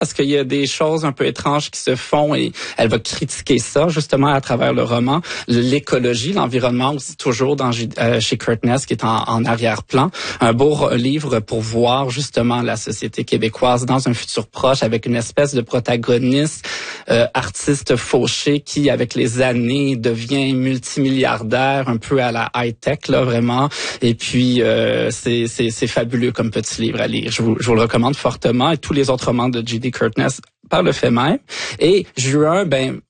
parce qu'il y a des choses un peu étranges qui se font et elle va critiquer ça justement à travers le roman. L'écologie, l'environnement aussi toujours chez Kurt Ness qui est en arrière-plan. Un beau livre pour voir justement la société québécoise dans un futur proche avec une espèce de protagoniste artiste fauché qui avec les années devient multimilliardaire un peu à la high-tech là vraiment. Et puis c'est fabuleux comme petit livre à lire. Je vous le recommande fortement et tous les autres romans de J.D. Kurt Ness par le fait même. Et juin,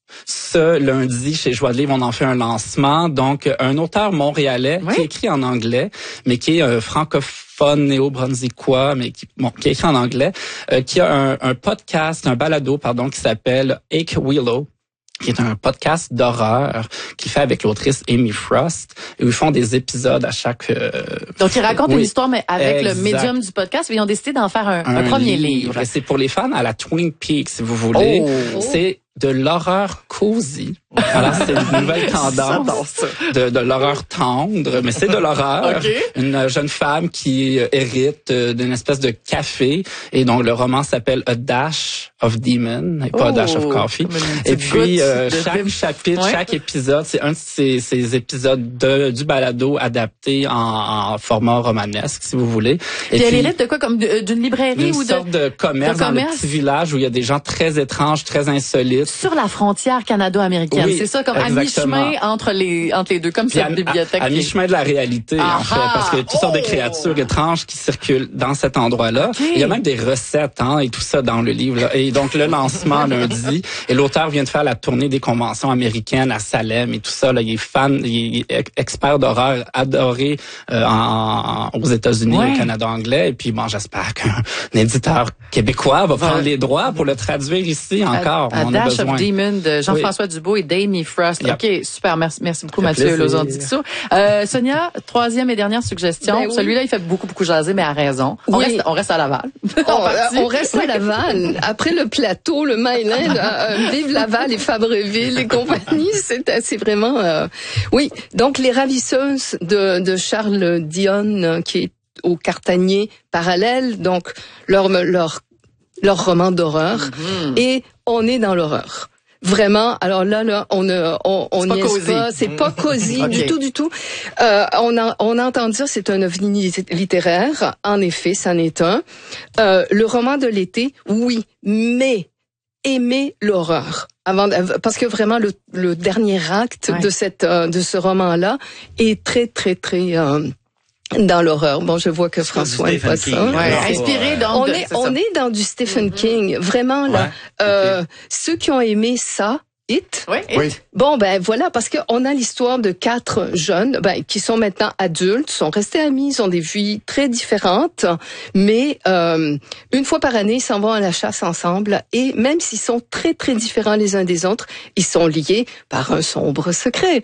ce lundi, chez Joie de Livre, on en fait un lancement. Donc, un auteur montréalais qui écrit en anglais, mais qui est francophone néo-brunswickois, mais qui écrit en anglais, qui a un podcast, un balado, qui s'appelle Ake Willow, qui est un podcast d'horreur qu'il fait avec l'autrice Amy Frost, où ils font des épisodes à chaque... Donc, ils racontent une histoire, mais avec le médium du podcast, ils ont décidé d'en faire un premier livre. Et c'est pour les fans à la Twin Peaks, si vous voulez. C'est de l'horreur cosy. Alors, c'est une nouvelle tendance de l'horreur tendre, mais c'est de l'horreur. Une jeune femme qui hérite d'une espèce de café, et donc le roman s'appelle A Dash of Demon, et pas A Dash of Coffee. Et puis, chaque chapitre, chaque épisode, c'est un de ces épisodes du balado adapté en format romanesque, si vous voulez. Et puis elle hérite de quoi, comme d'une librairie ou de... Une sorte de commerce dans le petit village où il y a des gens très étranges, très insolites. Sur la frontière canado-américaine. Oui, c'est ça, comme exactement. À mi-chemin entre les deux, comme cette bibliothèque. À mi-chemin de la réalité, en fait, parce qu'il y a toutes sortes de créatures étranges qui circulent dans cet endroit-là. Il y a même des recettes, et tout ça dans le livre, là. Et donc, le lancement lundi, et l'auteur vient de faire la tournée des conventions américaines à Salem et tout ça, là. Il est fan, il est expert d'horreur, adoré, aux États-Unis, au Canada anglais. Et puis, j'espère qu'un éditeur québécois va prendre les droits pour le traduire ici encore. On a besoin. Of Demon de Jean-François Dubois et d'Amy Frost. OK, super. Merci beaucoup, Mathieu Lozon-Dixot. Sonia, troisième et dernière suggestion. Celui-là, il fait beaucoup jaser, mais à raison. On reste à Laval. On reste à Laval. Après le plateau, le Myland, vive Laval et Fabreville et compagnie. C'est vraiment... Oui, donc Les Ravisseuses de Charles Dionne, qui est au Cartanier parallèle. Donc, leur roman d'horreur. Et on est dans l'horreur. Vraiment, alors là, on n'y est pas, c'est pas cosy du tout. On entend dire c'est un ovni littéraire. En effet, ça en est un. Le roman de l'été, oui, mais aimez l'horreur. Parce que vraiment le dernier acte de ce roman-là est très dans l'horreur. Bon, je vois que François n'est pas ça. Inspiré donc. On est dans du Stephen King. Vraiment, là. Ceux qui ont aimé ça, It. Bon, voilà, parce qu'on a l'histoire de 4 jeunes, qui sont maintenant adultes, sont restés amis, ils ont des vies très différentes, mais une fois par année, ils s'en vont à la chasse ensemble, et même s'ils sont très différents les uns des autres, ils sont liés par un sombre secret.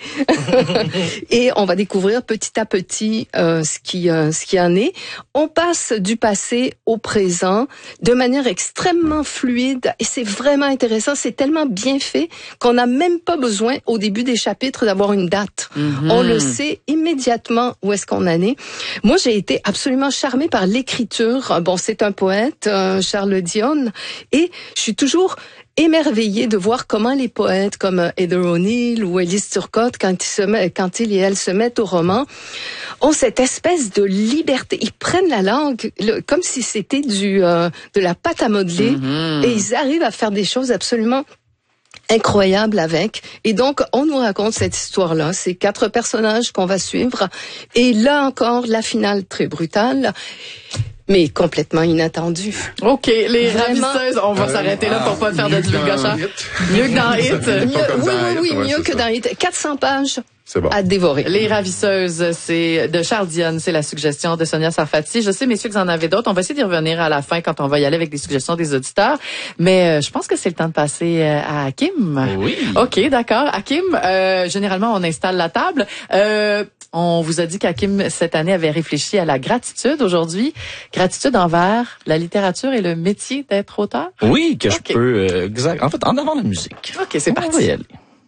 Et on va découvrir petit à petit ce qui en est. On passe du passé au présent de manière extrêmement fluide, et c'est vraiment intéressant, c'est tellement bien fait qu'on n'a même pas besoin, au début des chapitres, d'avoir une date. On le sait immédiatement où est-ce qu'on en est. Moi, j'ai été absolument charmée par l'écriture. Bon, c'est un poète, Charles Dionne, et je suis toujours émerveillée de voir comment les poètes comme Heather O'Neill ou Elise Turcotte, quand ils et elles se mettent au roman, ont cette espèce de liberté. Ils prennent la langue comme si c'était de la pâte à modeler, et ils arrivent à faire des choses absolument incroyable avec. Et donc, on nous raconte cette histoire-là. C'est 4 personnages qu'on va suivre. Et là encore, la finale très brutale, mais complètement inattendue. OK, Les Ravisseuses, on va s'arrêter là pour pas faire de divulgation. Mieux que dans Hit. Oui, mieux que dans Hit. 400 pages. C'est bon. À dévorer. Les Ravisseuses, c'est de Charles Dionne, c'est la suggestion de Sonia Sarfati. Je sais, messieurs, que vous en avez d'autres. On va essayer d'y revenir à la fin quand on va y aller avec des suggestions des auditeurs. Mais je pense que c'est le temps de passer à Hakim. Oui. OK, d'accord. Hakim, généralement, on installe la table. On vous a dit qu'Hakim, cette année, avait réfléchi à la gratitude aujourd'hui. Gratitude envers la littérature et le métier d'être auteur? Oui, que je peux... en fait, en avant la musique. OK, c'est parti. On va y aller.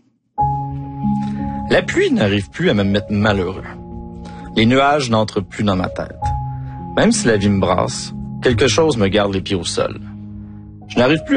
La pluie n'arrive plus à me mettre malheureux. Les nuages n'entrent plus dans ma tête. Même si la vie me brasse, quelque chose me garde les pieds au sol. Je n'arrive plus